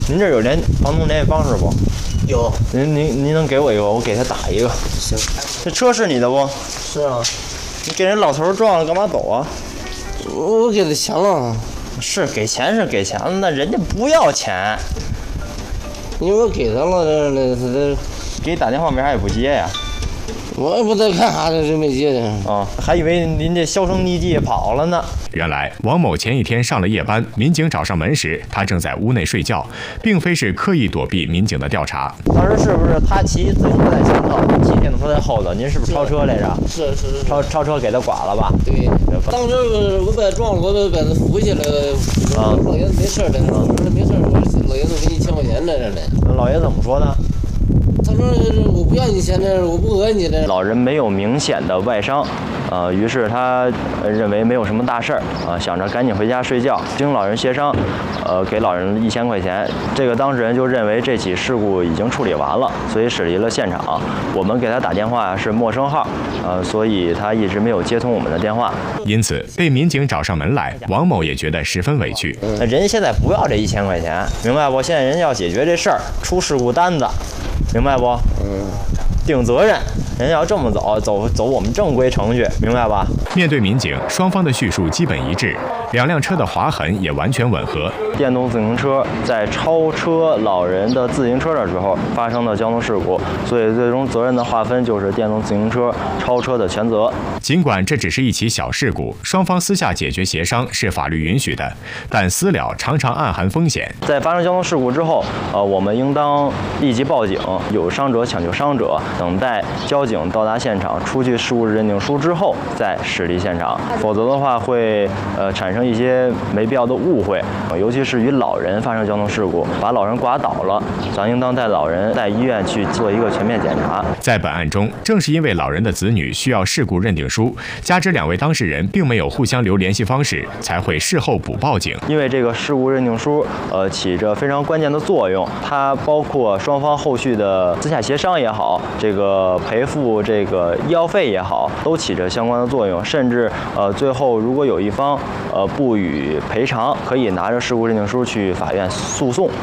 您这有房东联系方式不？ 有。 您能给我一个，我给他打一个。 行。 这车是你的不？ 是啊。 你给人老头撞了，干嘛走啊？ 我给他钱了。 是给钱是给钱了，那人家不要钱。 因为我给他了，这给你打电话为啥也不接呀？ 我也不知道干啥的，这没接的。 哦，还以为您这销声匿迹跑了呢。 原来王某前一天上了夜班，民警找上门时，他正在屋内睡觉，并非是刻意躲避民警的调查。 当时是不是他骑自行车在前头，骑电动车在后头？您是不是超车来着？ 是。 超车给他剐了吧？ 对。当时我把他撞了，我把他扶回去了。老爷子没事的，我说没事，老爷子给你1000块钱在这呢。 老爷子怎么说的？ 他说我不要你钱的，我不讹你的。 老人没有明显的外伤，于是他认为没有什么大事儿，想着赶紧回家睡觉。经老人协商，给老人1000块钱。这个当事人就认为这起事故已经处理完了，所以驶离了现场。我们给他打电话是陌生号，所以他一直没有接通我们的电话。 因此被民警找上门来，王某也觉得十分委屈。 那人家现在不要这1000块钱，明白不？现在人家要解决这事儿，出事故单子。明白不？定责任，人家要这么走我们正规程序，明白吧？ 面对民警，双方的叙述基本一致，2辆车的划痕也完全吻合。 电动自行车在超车老人的自行车的时候发生的交通事故，所以最终责任的划分就是电动自行车超车的全责。 尽管这只是一起小事故，双方私下解决协商是法律允许的，但私了常常暗含风险。 在发生交通事故之后，我们应当立即报警，有伤者抢救伤者，等待交警到达现场，出具事故认定书之后再驶离现场，否则的话会产生一些没必要的误会，尤其是与老人发生交通事故，把老人刮倒了，咱应当带老人在医院去做一个全面检查。 在本案中，正是因为老人的子女需要事故认定书，加之2位当事人并没有互相留联系方式，才会事后补报警。 因为这个事故认定书起着非常关键的作用，它包括双方后续的私下协商也好，这个赔付这个医药费也好，都起着相关的作用。甚至最后如果有一方不予赔偿，可以拿着事故认定书去法院诉讼。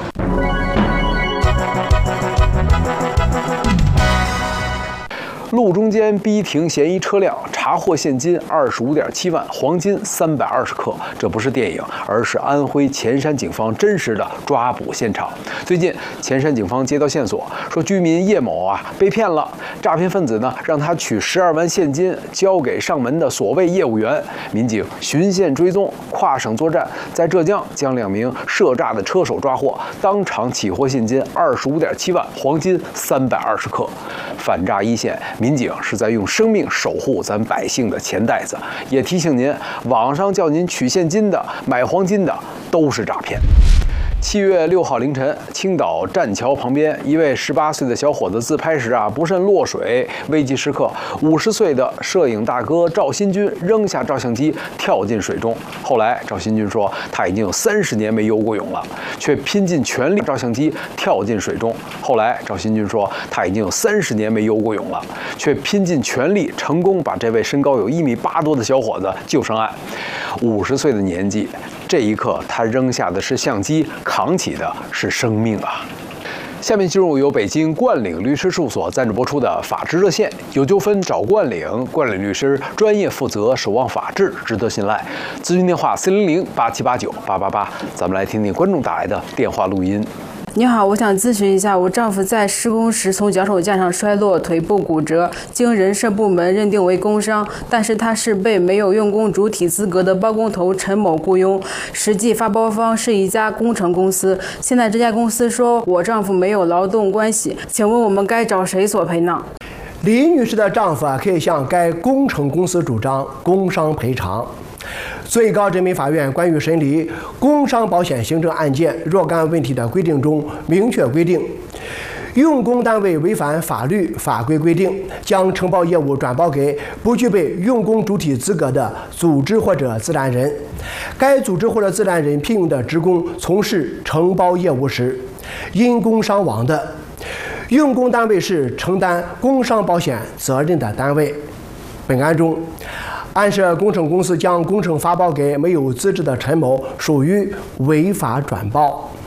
路中间逼停嫌疑车辆，查获现金25.7万，黄金320克。这不是电影，而是安徽潜山警方真实的抓捕现场。最近，潜山警方接到线索，说居民叶某被骗了，诈骗分子呢让他取12万现金交给上门的所谓业务员。民警循线追踪，跨省作战，在浙江将2名涉诈的车手抓获，当场起获现金25.7万，黄金320克。反诈一线。民警是在用生命守护咱百姓的钱袋子，也提醒您，网上叫您取现金的、买黄金的都是诈骗。7月6号凌晨，青岛栈桥旁边，一位18岁的小伙子自拍时不慎落水，危急时刻，50岁的摄影大哥赵新军扔下照相机跳进水中。后来，赵新军说他已经有30年没游过泳了，却拼尽全力照相机跳进水中。后来，赵新军说他已经有30年没游过泳了，却拼尽全力成功把这位身高有1.8米多的小伙子救上岸。50岁的年纪，这一刻他扔下的是相机，扛起的是生命啊！下面进入由北京冠领律师事务所赞助播出的法治热线，有纠纷找冠领，冠领律师专业负责，守望法治，值得信赖。咨询电话400-8789-888。咱们来听听观众打来的电话录音。 你好，我想咨询一下，我丈夫在施工时从脚手架上摔落，腿部骨折，经人事部门认定为工伤，但是他是被没有用工主体资格的包工头陈某雇佣，实际发包方是一家工程公司。现在这家公司说我丈夫没有劳动关系，请问我们该找谁索赔呢？ 李女士的丈夫可以向该工程公司主张工伤赔偿。最高人民法院关于审理工伤保险行政案件若干问题的规定中明确规定，用工单位违反法律法规规定，将承包业务转包给不具备用工主体资格的组织或者自然人，该组织或者自然人聘用的职工从事承包业务时，因工伤亡的，用工单位是承担工伤保险责任的单位。本案中，安涉工程公司将工程发包给没有资质的陈某，属于违法转包。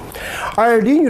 而李女